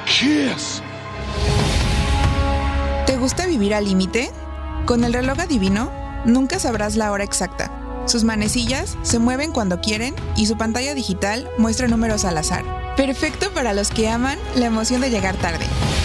Kiss. ¿Te gusta vivir al límite? Con el reloj adivino, nunca sabrás la hora exacta. Sus manecillas se mueven cuando quieren y su pantalla digital muestra números al azar. Perfecto para los que aman la emoción de llegar tarde.